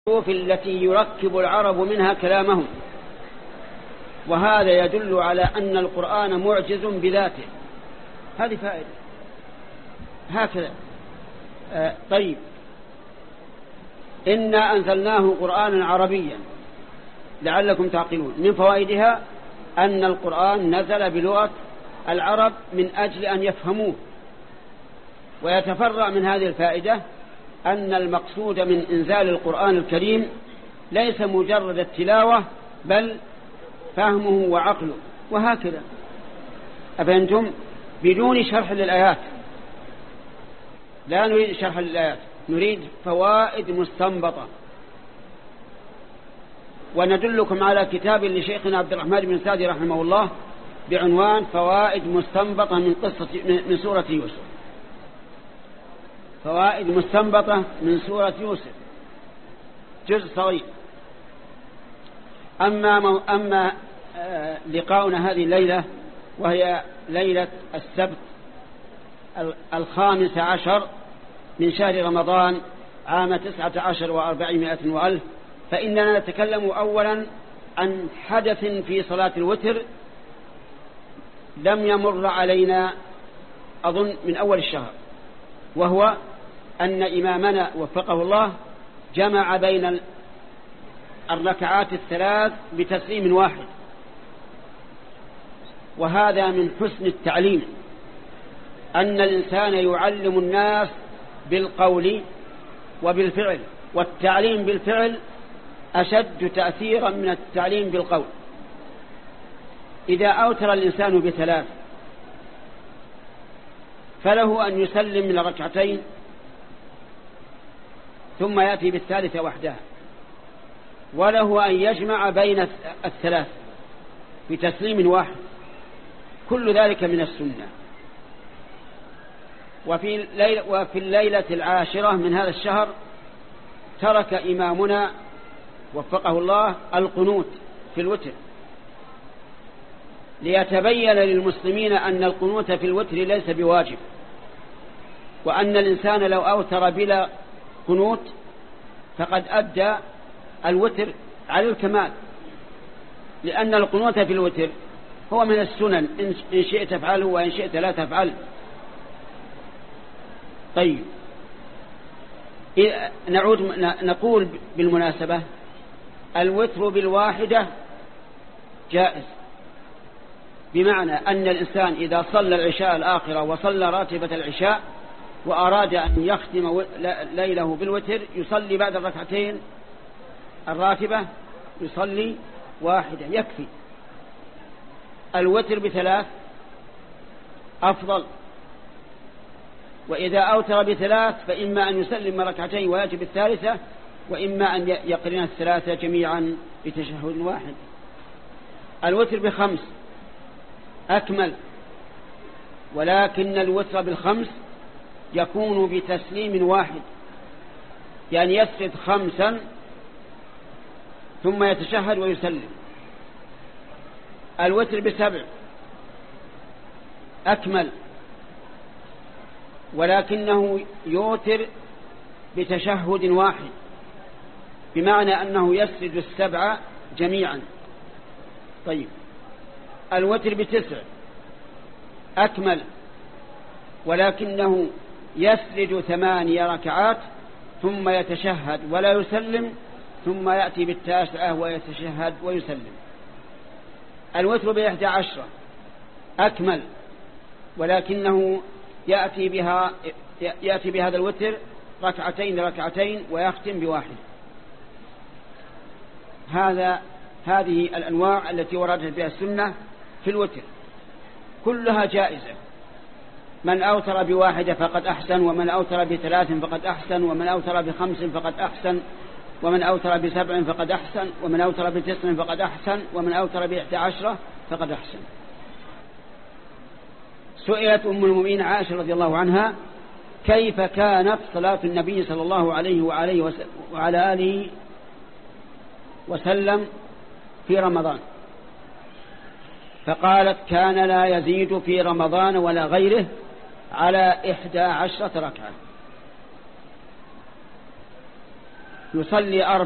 التي يركب العرب منها كلامهم، وهذا يدل على أن القرآن معجز بذاته. هذه فائدة هكذا. طيب، إنا أنزلناه قرآنا عربيا لعلكم تعقلون. من فوائدها أن القرآن نزل بلغة العرب من أجل أن يفهموه. ويتفرع من هذه الفائدة أن المقصود من إنزال القرآن الكريم ليس مجرد التلاوة بل فهمه وعقله، وهكذا. أفهمتم؟ بدون شرح للآيات. لا نريد شرح للآيات، نريد فوائد مستنبطة. وندلكم على كتاب لشيخنا عبد الرحمن بن سعدي رحمه الله بعنوان فوائد مستنبطة من سورة يوسف. فوائد مستنبطة من سورة يوسف، جزء صغير. أما لقاؤنا هذه الليلة، وهي ليلة السبت 15 من شهر رمضان عام 19 و400 وألف، فإننا نتكلم أولا عن حدث في صلاة الوتر لم يمر علينا أظن من أول الشهر، وهو أن إمامنا وفقه الله جمع بين الركعات الثلاث بتسليم واحد. وهذا من حسن التعليم، أن الإنسان يعلم الناس بالقول وبالفعل، والتعليم بالفعل أشد تأثيرا من التعليم بالقول. إذا أوتر الإنسان بثلاث فله أن يسلم من ركعتين ثم يأتي بالثالثة وحدها، وله أن يجمع بين الثلاث بتسليم واحد. كل ذلك من السنة. وفي الليلة العاشرة من هذا الشهر ترك إمامنا وفقه الله القنوت في الوتر، ليتبين للمسلمين أن القنوت في الوتر ليس بواجب، وأن الإنسان لو أوتر بلا قنوت فقد أدى الوتر على الكمال، لأن القنوت في الوتر هو من السنن، إن شئت تفعله وإن شئت لا تفعل. طيب، نعود نقول بالمناسبة الوتر بالواحدة جائز، بمعنى أن الإنسان إذا صلى العشاء الآخرة وصلى راتبة العشاء وأراد أن يختم ليله بالوتر يصلي بعد الركعتين الراتبة يصلي واحدة يكفي. الوتر بثلاث أفضل، وإذا أوتر بثلاث فإما أن يسلم ركعتين ويجب الثالثة، وإما أن يقرن الثلاثة جميعا بتشهد واحد. الوتر بخمس أكمل، ولكن الوتر بالخمس يكون بتسليم واحد، يعني يسرد خمسا ثم يتشهد ويسلم. الوتر بسبع أكمل، ولكنه يوتر بتشهد واحد، بمعنى أنه يسرد السبع جميعا. طيب، الوتر بتسع أكمل، ولكنه يسرد 8 ركعات ثم يتشهد ولا يسلم، ثم يأتي بالتاسعة ويتشهد ويسلم. الوتر ب11 أكمل، ولكنه يأتي بهذا الوتر ركعتين ويختم بواحد. هذه الأنواع التي وردت بها السنة في الوتر كلها جائزة. من أوتر بواحدة فقد أحسن، ومن أوتر بثلاث فقد أحسن، ومن أوتر بخمس فقد أحسن، ومن أوتر ب7 فقد أحسن، ومن أوتر ب9 فقد أحسن، ومن أوتر ب11 فقد أحسن. سئلت أم المؤمنين عائشة رضي الله عنها كيف كانت صلاة النبي صلى الله عليه وعلى آله وسلم في رمضان، فقالت كان لا يزيد في رمضان ولا غيره على 11 ركعة، يصلي